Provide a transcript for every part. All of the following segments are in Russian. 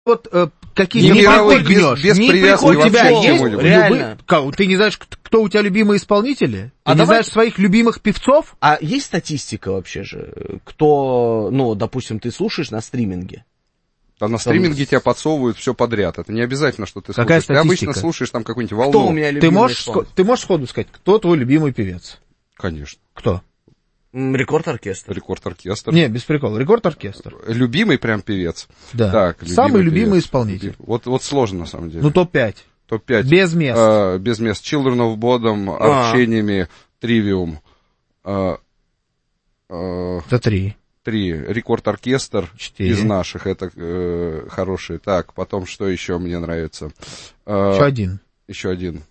вот какие-то Не мировой гнешь. Без не привязки у тебя вообще есть реально. Ты не знаешь, кто у тебя любимые исполнители? А Ты не знаешь своих любимых певцов? А есть статистика вообще же? Кто, ну, допустим, ты слушаешь на стриминге? А на стриминге тебя подсовывают все подряд. Это не обязательно, что ты Какая слушаешь. Ты обычно статистика? слушаешь там какую-нибудь волну. Кто у меня любимый исполнитель? Ты можешь сходу сказать, кто твой любимый певец? Конечно. Кто? Рекорд-оркестр. Рекорд-оркестр. Не, без прикола. Рекорд-оркестр. Любимый прям певец. Да. Так, Самый любимый певец. исполнитель. Вот сложно на самом деле. Ну, топ-5. Топ-5. Без мест. Без мест. Children of Bodom, Arch Enemy, Trivium. Это 3. 3. Рекорд-оркестр 4. из наших. Это хорошие. Так, потом что еще мне нравится? Еще один. Еще один.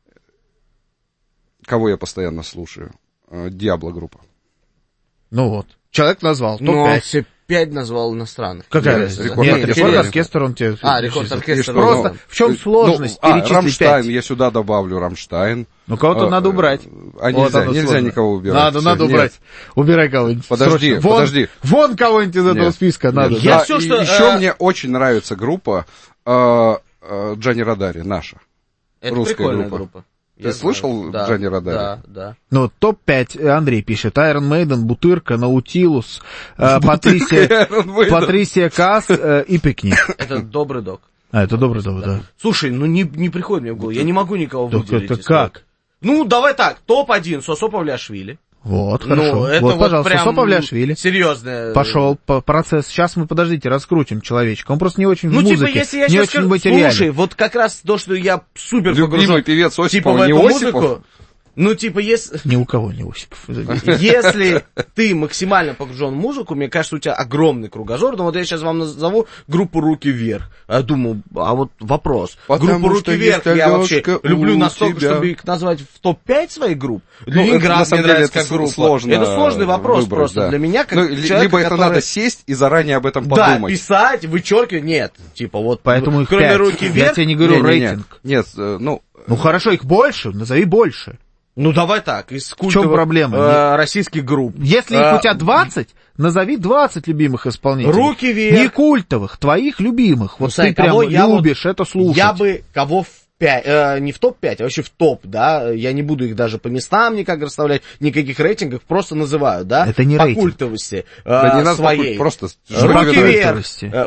Кого я постоянно слушаю? Диабло группа. Ну вот. Человек назвал. Ну, Топ-5. все 5 назвал иностранных. Какая Нет, разница? рекорд-оркестр. Нет, рекорд-оркестр он тебе... Рекорд-оркестр. Просто в чем сложность перечислить Рамштайн, 5? я сюда добавлю Рамштайн. Ну, кого-то надо убрать. А Вот оно нельзя сложно. никого убирать. Надо убрать. Убирай кого-нибудь. Подожди, Срочно. подожди. Вон кого-нибудь из этого Нет. списка надо. Я Да, всё, и что, еще мне очень нравится группа Джани Родари, наша. Это русская прикольная группа. группа. Ты слышал Джани Родари? Да. Ну, топ-5 Андрей пишет. Iron Maiden, Бутырка, Наутилус, Патрисия Касс и Пикник. Это добрый док. Это добрый довод, да. Слушай, ну не приходит мне в голову, я не могу никого Так выделить. это как? Ну, давай так, топ-1 Сосо Павлиашвили. Вот, Ну, хорошо. это Вот, пожалуйста, прям Сосо Павлиашвили. серьезное. Пошел процесс. Сейчас мы, подождите, раскрутим человечка. Он просто не очень в Ну, музыке, типа, если я не сейчас очень скажу, в материале. слушай, вот как раз то, что я супер Любимый погружен, певец типа, Осипов, в не эту Осипов? музыку, ну, типа, если... Ни у кого не Осипов. Если ты максимально погружен в музыку, мне кажется, у тебя огромный кругозор. Но вот я сейчас вам назову группу «Руки вверх». Я думаю, а вот вопрос. Потому Группу что «Руки вверх» есть я вообще Алёшка люблю у настолько, тебя. чтобы их назвать в топ-5 своих групп. Ну, это, Ленинград на мне самом деле, нравится это как группа. сложно Это сложный вопрос выбрать, просто да. для меня, как Ну, человека, либо это который... надо сесть и заранее об этом Да, подумать. писать, вычеркивать, нет. Типа вот, Поэтому их кроме 5. «Руки Я вверх». тебе не говорю Не-не-не. рейтинг. Нет, ну... Ну хорошо, их больше, назови больше. Ну, давай так, из чем культовых проблема? российских групп. Если их у тебя 20, назови 20 любимых исполнителей. «Руки вверх». Не культовых, твоих любимых. Вот Сань, ты прям кого я любишь это слушать. Я бы кого в 5, не в топ-5, а вообще в топ, да, я не буду их даже по местам никак расставлять, никаких рейтингов, просто называю, да, Это не по рейтинг. культовости Да не надо своей. просто... «Руки вверх», культовости.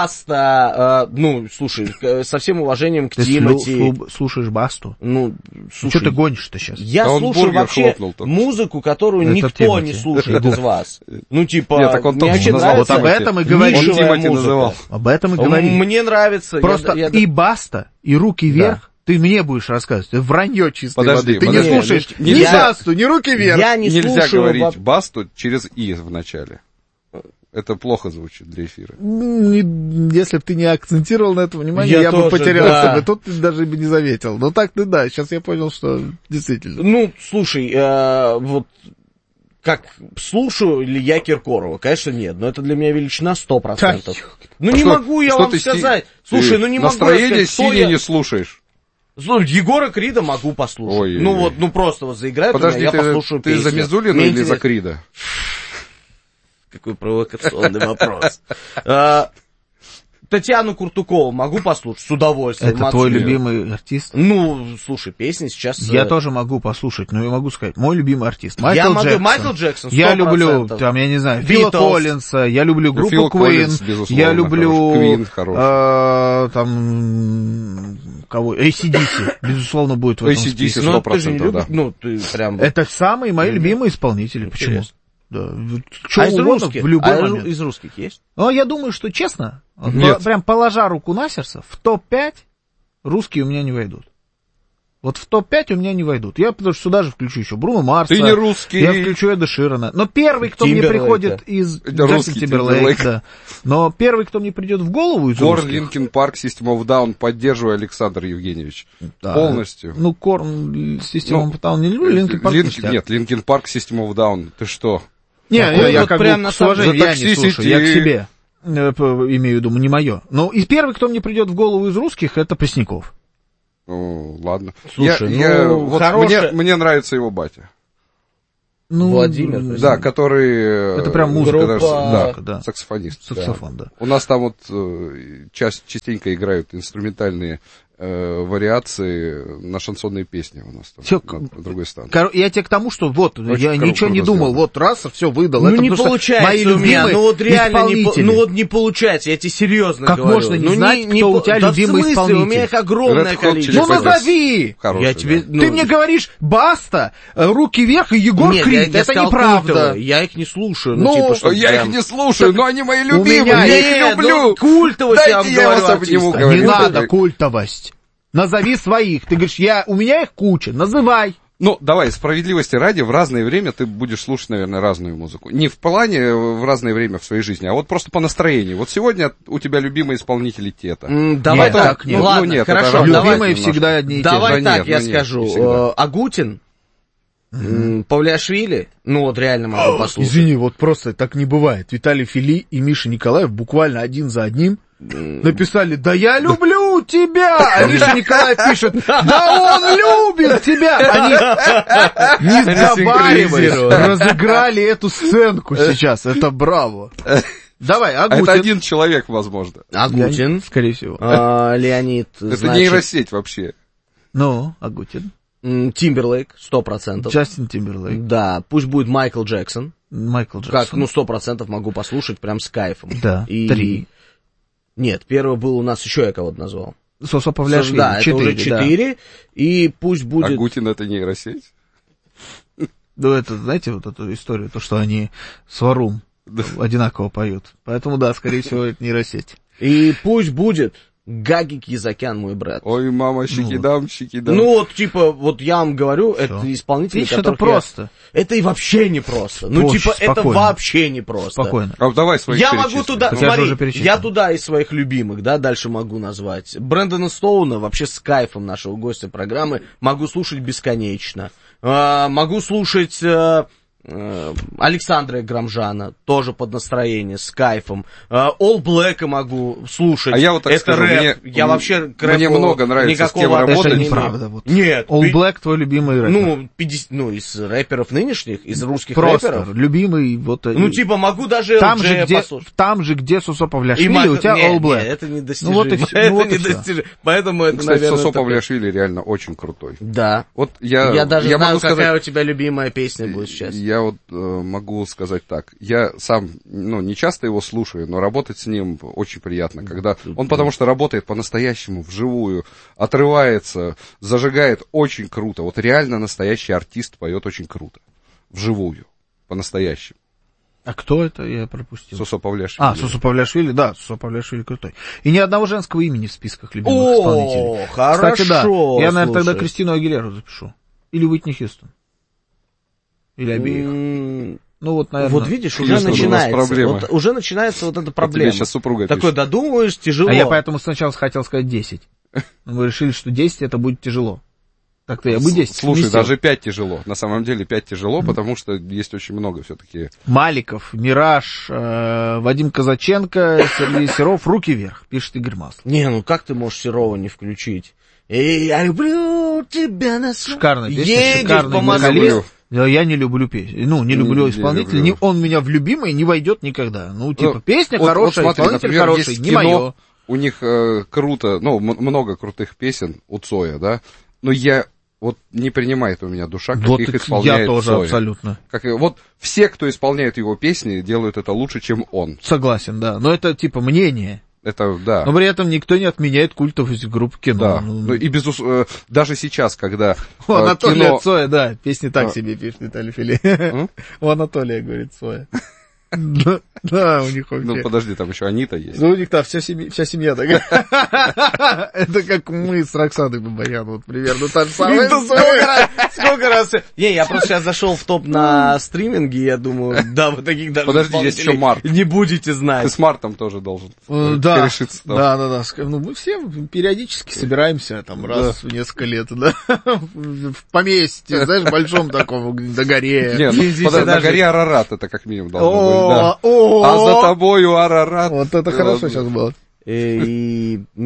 Баста, ну, слушай, со всем уважением к Ты Тимати. слушаешь Басту? Ну, Что слушай, ты гонишь-то сейчас? я Да он слушаю бургер вообще хлопнул только. музыку, которую Это никто Тимати. не слушает из вас. Ну, типа, Нет, так он мне тоже вообще назвал. нравится Вот об этом и говори. Он нишевая Тимати музыка. называл. Об этом и говори. Мне нравится. Просто и Баста, и Руки вверх. Ты мне будешь рассказывать. Это вранье чистой Подожди, воды. Ты подожди. не слушаешь ни Нельзя. Басту, ни Руки вверх. Я не Нельзя слушаю говорить Басту через «и» в начале. Это плохо звучит для эфира. Если бы ты не акцентировал на это внимание, Я я бы тоже, потерялся да. бы. Тут ты даже бы не заметил. Но так ты да, сейчас я понял, что действительно. Ну, слушай, вот как слушаю ли я Киркорова? Конечно, нет, но это для меня величина 100%. Ну, не могу я вам сказать. Слушай, ну не могу Настроение я сказать, кто синее я... не слушаешь. Слушай, Егора Крида могу послушать. Ой-ой-ой. Ну вот, ну просто вот заиграет, Подожди, я послушаю ты песню. за Мизулину Мне или за интересно. Крида? Какой провокационный вопрос. Татьяну Куртукову могу послушать с удовольствием. Это твой Матушка. любимый артист? Ну, слушай, песни сейчас... Я тоже могу послушать, но я могу сказать, мой любимый артист. Я Майкл могу, Джексон. Майкл Джексон, 100%. Я люблю, там, я не знаю, Фила Beatles. Коллинса, я люблю группу Фил Queen, Коллинз, безусловно, я люблю, хороший. Queen хороший. там, кого, AC/DC, безусловно, будет в этом AC/DC списке. Ну, ты же не 100%, любишь, да. ну, ты прям... Это самые мои любимые исполнители. Почему? Интересно. Да. Что А из угодно, русских? в любой момент. Из русских есть? Но я думаю, что честно, Нет. прям положа руку на сердце, в топ-5 русские у меня не войдут. Вот в топ-5 у меня не войдут. Я потому что сюда же включу еще Бруно Марса. Ты не русский. Я включу Эда Ширана. Но первый, кто мне Тимберлейка. приходит из... Это Джастин русский Тимберлейк, Тимберлейк. да. Но первый, кто мне придет в голову из Корн, русских... Линкин Парк, System of Down, поддерживаю, Александр Евгеньевич. Да. Полностью. Ну, Корн, Систему Down не люблю, Линкин Парк ништяк. Нет, Линкин Парк, System of Down. Ты что? Не, я вот как прям бы на с уважением, самом- я За не слушаю, такси я к сети. себе имею в виду, не мое. Но и первый, кто мне придет в голову из русских, это Пресняков. Ну, ладно. Слушай, Я- ну, вот хорошая- мне нравится его батя. Владимир. Да, который... Это прям музыка. Да, саксофонист. Саксофон, да. У нас там вот частенько играют инструментальные вариации на шансонные песни у нас там, на другой станции. Я тебе к тому, что вот, очень я ничего не думал, сделано. Вот раз, все выдал. Ну это не получается мои у меня, ну вот реально не получается, я тебе серьезно как говорю. Как можно не знать, кто у тебя любимый исполнитель? У меня их огромное количество. Ну назови! Хороший, Ты мне говоришь, Баста, Руки вверх и Егор Крид, это неправда. Я их не слушаю. Я их не слушаю, но они мои любимые, я их люблю. Культовость, я вам говорю. Не надо культовость. Назови своих. Ты говоришь, у меня их куча. Называй. Ну, давай, справедливости ради, в разное время ты будешь слушать, наверное, разную музыку. Не в плане в разное время в своей жизни, а вот просто по настроению. Вот сегодня у тебя любимые исполнители Тета. Давай так, ладно, нет, хорошо. Любимые всегда одни и те же. Давай так, я скажу. Агутин, Павлиашвили, вот реально могу послушать. Извини, вот просто так не бывает. Виталий Фили и Миша Николаев буквально один за одним написали: да я люблю тебя! А Миша Николаев пишет: да он любит тебя! Они, не сговариваясь, разыграли эту сценку сейчас. Это браво. Давай, Агутин. Это один человек, возможно. Агутин. Скорее всего. Леонид, это нейросеть вообще. Ну, Агутин. Тимберлейк, 100%. Джастин Тимберлейк. Да, пусть будет Майкл Джексон. Майкл Джексон. Как, 100% могу послушать прям с кайфом. Да, 3. Нет, первый был у нас, еще я кого-то назвал. Сосо Павлиашвили. Да, 4, это уже 4. Да. И пусть будет... Агутин это нейросеть? Ну, это, знаете, вот эту историю, то, что они с Варум одинаково поют. Поэтому, да, скорее всего, это нейросеть. И пусть будет Гагик Язакян, мой брат. Ой, мама, щекидам. Ну, вот, типа, вот я вам говорю, это исполнители, видишь, это просто. Это и вообще не просто. Ну, типа, это вообще не просто. Спокойно. Давай своих я могу туда, смотри, я туда из своих любимых, да, дальше могу назвать. Брэндона Стоуна, вообще с кайфом нашего гостя программы, могу слушать бесконечно. Могу слушать... Александра Грамжана, тоже под настроение, с кайфом. All Black могу слушать. А я вот так это скажу, рэп. Я вообще к рэпу мне много нравится, с кем работать. Это неправда. Вот. Нет. All Black твой любимый рэпер. Из рэперов нынешних, из русских просто рэперов. Любимый, вот... типа, могу даже LJ послушать. Там же, где Сосо Павлиашвили, у тебя All Black. Нет, это недостижимо. Это недостижимо. Поэтому это, кстати, наверное... Сосо Павлиашвили реально очень крутой. Да. Вот я даже знаю, какая у тебя любимая песня будет сейчас. Я вот... могу сказать так, я сам, не часто его слушаю, но работать с ним очень приятно, когда он, потому что работает по-настоящему, вживую, отрывается, зажигает очень круто, вот реально настоящий артист поет очень круто, вживую, по-настоящему. А кто это? Я пропустил. Сосо Павлиашвили. Сосо Павлиашвили, да, Сосо Павлиашвили крутой. И ни одного женского имени в списках любимых исполнителей. Хорошо. Кстати, да, я, наверное, тогда Кристину Агилеру запишу. Или Уитни Хьюстон. Или обеих. Ну вот, наверное. Вот видишь, уже начинается. Уже начинается вот эта проблема. Тебе сейчас супруга такой пишет. Додумаешь, тяжело. А я поэтому сначала хотел сказать 10. Мы решили, что 10 это будет тяжело. Так-то я бы 10 Слушай, вместил. даже 5 тяжело. На самом деле 5 тяжело, потому что есть очень много все-таки. Маликов, Мираж, Вадим Казаченко, Сергей Серов, руки вверх, пишет Игорь Маслов. Не, как ты можешь Серова не включить? Я люблю тебя на свет. Шикарная песня, едешь шикарный по Москве. Я не люблю песню. Не люблю исполнителя. люблю. Он меня в любимый не войдет никогда. Песня вот, хорошая, смотри, исполнитель например, хороший, есть не кино, мое. У них круто, много крутых песен у Цоя, да, но не принимает у меня душа, как их исполняет я тоже Цой. абсолютно. Все, кто исполняет его песни, делают это лучше, чем он. Согласен, да. Но это мнение. Это, да. Но при этом никто не отменяет культовость групп кино. Да. И даже сейчас, когда у Анатолия кино... Цоя, да, песни так себе пишет Виталий Фили. У Анатолия, говорит, Цоя. Да, у них вообще. Подожди, там еще Анита есть. У них вся семья такая. Это как мы с Роксаной Бабаян, вот примерно та же самая. Сколько раз... Я просто сейчас зашел в топ на стриминге, я думаю, да, вы таких даже подожди, есть еще Март. Не будете знать. Ты с Мартом тоже должен решиться. Да. Мы все периодически собираемся там раз в несколько лет, да, в поместье, знаешь, большом таком, на горе. Нет, на горе Арарат это как минимум должно быть. Да. А за тобою Арарат. Вот это хорошо сейчас было. И не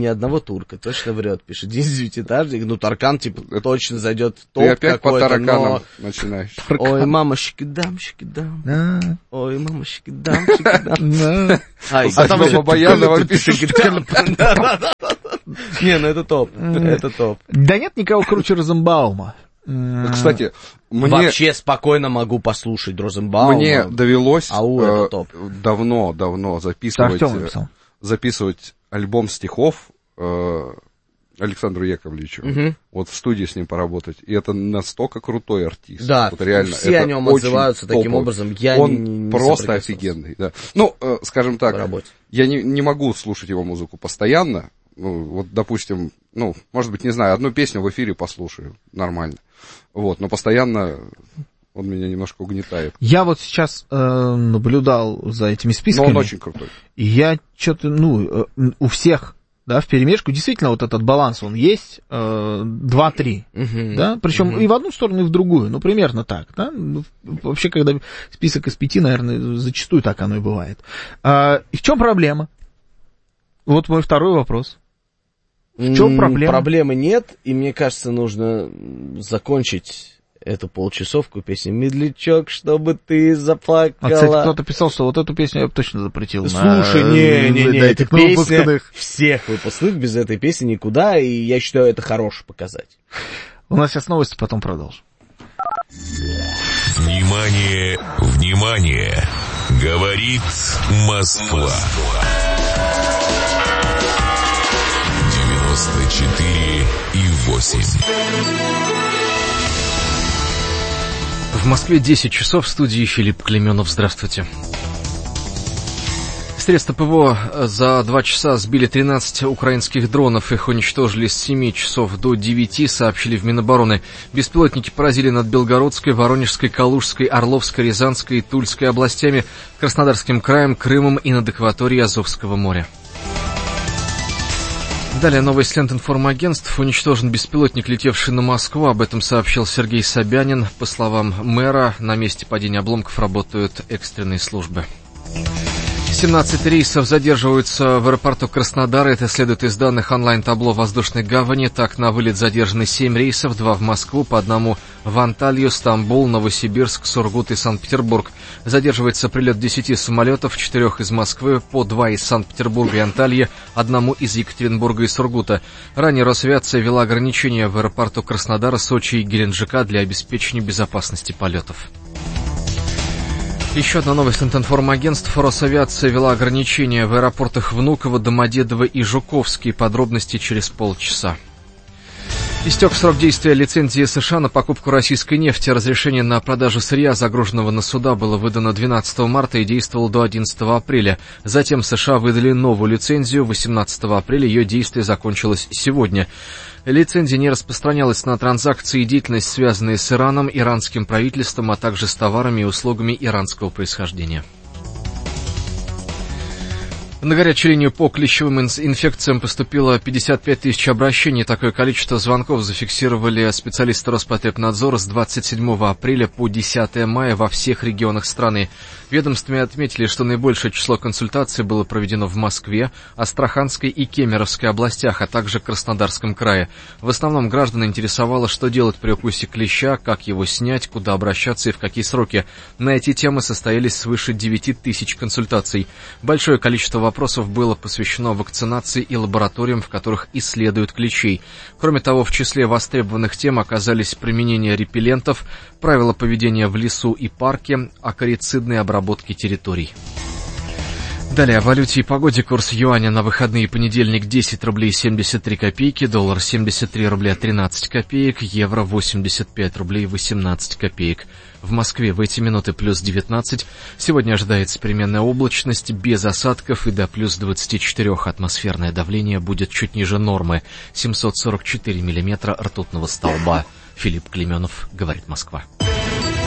одного турка. Точно врет, пишет. 10-этажник. Ну, Таркан, типа, точно зайдет в топ. Ты опять по тараканам начинаешь. Ой, мамочки, дамочки, дам. Ой, мамочки, дамочки, дам. А там еще Баянова пишет. Не, ну это топ. Это топ. Да нет никого круче Розенбаума. Кстати, вообще спокойно могу послушать Розенбаума. Мне довелось давно записывать альбом стихов Александру Яковлевичу. Вот в студии с ним поработать. И это настолько крутой артист. Да, вот реально, все о нем отзываются таким образом. Он просто офигенный. Да. Ну, скажем так, я не могу слушать его музыку постоянно. Ну, вот, допустим, ну, может быть, не знаю, одну песню в эфире послушаю, нормально. Вот, но постоянно он меня немножко угнетает. Я вот сейчас наблюдал за этими списками. Но он очень крутой. И я что-то, у всех, да, вперемешку, действительно, вот этот баланс, он есть, 2-3, да, причем и в одну сторону, и в другую, ну, примерно так, да. Вообще, когда список из 5, наверное, зачастую так оно и бывает. И в чем проблема? Вот мой второй вопрос. В чем проблема? Проблемы нет, и мне кажется, нужно закончить эту полчасовку песню «Медлячок, чтобы ты заплакала». А, кстати, кто-то писал, что вот эту песню я бы точно запретил. Слушай, не, это песня всех выпускных, без этой песни никуда, и я считаю, это хороший показатель. У нас сейчас новости, потом продолжим. Внимание, внимание! Говорит Москва. 94,8. В Москве 10 часов, в студии Филипп Клименов. Здравствуйте. Средства ПВО за 2 часа сбили 13 украинских дронов. Их уничтожили с 7 часов до 9, сообщили в Минобороны. Беспилотники поразили над Белгородской, Воронежской, Калужской, Орловской, Рязанской и Тульской областями, Краснодарским краем, Крымом и над акваторией Азовского моря. Далее новость лент информагентств. Уничтожен беспилотник, летевший на Москву. Об этом сообщил Сергей Собянин. По словам мэра, на месте падения обломков работают экстренные службы. 17 рейсов задерживаются в аэропорту Краснодара. Это следует из данных онлайн-табло воздушной гавани. Так, на вылет задержаны 7 рейсов, 2 в Москву, по одному в Анталью, Стамбул, Новосибирск, Сургут и Санкт-Петербург. Задерживается прилет 10 самолетов, 4 из Москвы, по 2 из Санкт-Петербурга и Антальи, 1 из Екатеринбурга и Сургута. Ранее Росавиация ввела ограничения в аэропорту Краснодара, Сочи и Геленджика для обеспечения безопасности полетов. Еще одна новость от информагентств. Росавиация ввела ограничения в аэропортах Внуково, Домодедово и Жуковский. Подробности через полчаса. Истек срок действия лицензии США на покупку российской нефти. Разрешение на продажу сырья, загруженного на суда, было выдано 12 марта и действовало до 11 апреля. Затем США выдали новую лицензию. 18 апреля ее действие закончилось сегодня. Лицензия не распространялась на транзакции и деятельность, связанные с Ираном, иранским правительством, а также с товарами и услугами иранского происхождения. На горячую линию по клещевым инфекциям поступило 55 тысяч обращений. Такое количество звонков зафиксировали специалисты Роспотребнадзора с 27 апреля по 10 мая во всех регионах страны. Ведомствами отметили, что наибольшее число консультаций было проведено в Москве, Астраханской и Кемеровской областях, а также Краснодарском крае. В основном граждан интересовало, что делать при укусе клеща, как его снять, куда обращаться и в какие сроки. На эти темы состоялись свыше 9 тысяч консультаций. Большое количество вопросов было посвящено вакцинации и лабораториям, в которых исследуют клещей. Кроме того, в числе востребованных тем оказались применение репеллентов, правила поведения в лесу и парке, акарицидные обработки территорий. Далее о валюте и погоде. Курс юаня на выходные: понедельник 10 рублей 73 копейки, доллар 73 рубля 13 копеек, евро 85 рублей 18 копеек. В Москве в эти минуты плюс 19. Сегодня ожидается переменная облачность, без осадков и до плюс 24. Атмосферное давление будет чуть ниже нормы. 744 миллиметра ртутного столба. Филипп Клименов, говорит Москва.